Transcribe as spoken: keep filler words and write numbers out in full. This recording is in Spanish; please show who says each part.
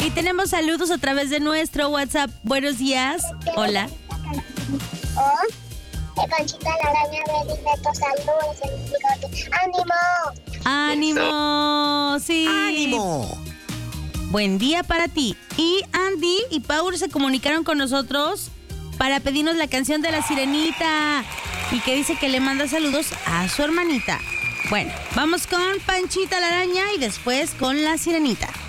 Speaker 1: Y tenemos saludos a través de nuestro WhatsApp. Buenos días. Hola.
Speaker 2: Oh, de Panchita la araña, Betty, Beto, saludos, el bigote. ¡Ánimo!
Speaker 1: ¡Ánimo! Sí.
Speaker 3: ¡Ánimo!
Speaker 1: Buen día para ti. Y Andy y Paul se comunicaron con nosotros para pedirnos la canción de La Sirenita. Y que dice que le manda saludos a su hermanita. Bueno, vamos con Panchita la araña y después con La Sirenita.